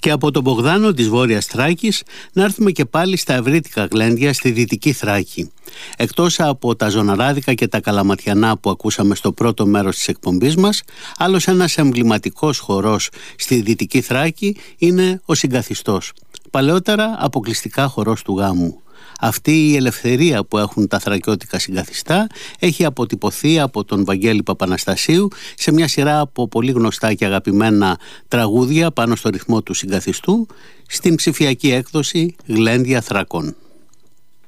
Και από τον Μπογδάνο της Βόρειας Θράκης να έρθουμε και πάλι στα ευρύτικα γλέντια στη Δυτική Θράκη. Εκτός από τα ζωναράδικα και τα καλαματιανά που ακούσαμε στο πρώτο μέρος της εκπομπής μας, άλλος ένας εμβληματικός χορός στη Δυτική Θράκη είναι ο Συγκαθιστός. Παλαιότερα αποκλειστικά χορός του γάμου. Αυτή η ελευθερία που έχουν τα θρακιώτικα συγκαθιστά έχει αποτυπωθεί από τον Βαγγέλη Παπαναστασίου σε μια σειρά από πολύ γνωστά και αγαπημένα τραγούδια πάνω στο ρυθμό του συγκαθιστού στην ψηφιακή έκδοση Γλέντια Θρακών.